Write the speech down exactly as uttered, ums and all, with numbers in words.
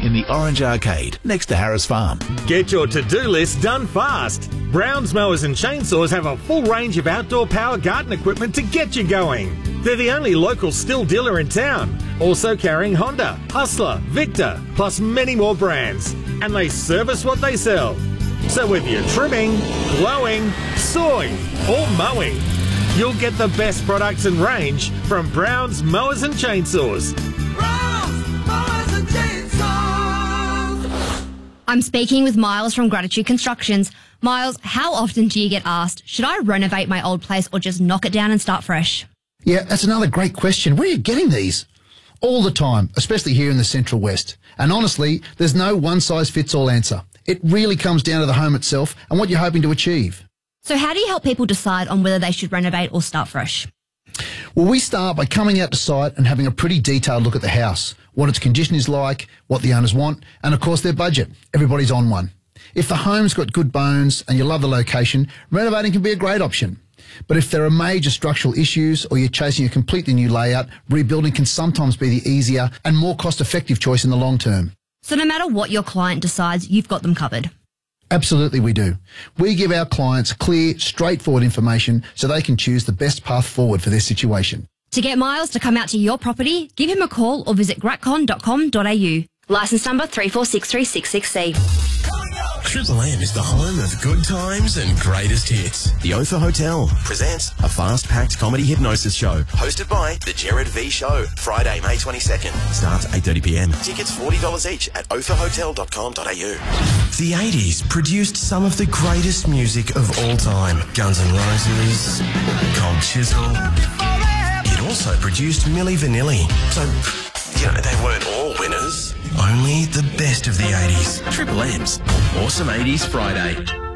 in the Orange Arcade, next to Harris Farm. Get your to-do list done fast. Browns Mowers and Chainsaws have a full range of outdoor power garden equipment to get you going. They're the only local still dealer in town, also carrying Honda, Hustler, Victor, plus many more brands. And they service what they sell. So whether you're trimming, blowing, sawing or mowing, you'll get the best products and range from Browns Mowers and Chainsaws. Browns Mowers and Chainsaws. I'm speaking with Miles from Gratitude Constructions. Miles, how often do you get asked, should I renovate my old place or just knock it down and start fresh? Yeah, that's another great question. Where are you getting these? All the time, especially here in the Central West. And honestly, there's no one-size-fits-all answer. It really comes down to the home itself and what you're hoping to achieve. So how do you help people decide on whether they should renovate or start fresh? Well, we start by coming out to site and having a pretty detailed look at the house, what its condition is like, what the owners want, and of course their budget. Everybody's on one. If the home's got good bones and you love the location, renovating can be a great option. But if there are major structural issues or you're chasing a completely new layout, rebuilding can sometimes be the easier and more cost-effective choice in the long term. So no matter what your client decides, you've got them covered. Absolutely we do. We give our clients clear, straightforward information so they can choose the best path forward for their situation. To get Miles to come out to your property, give him a call or visit gratcon dot com dot a u. Licence number three four six three six six C. Triple M is the home of good times and greatest hits. The Ophir Hotel presents a fast-packed comedy hypnosis show hosted by The Jared V Show. Friday, May twenty-second. Starts eight thirty p m. Tickets forty dollars each at ophir hotel dot com dot a u. The eighties produced some of the greatest music of all time. Guns N' Roses, Cold Chisel. It also produced Milli Vanilli. So, you know, they weren't all winners. Only the best of the eighties. Triple M's Awesome eighties Friday.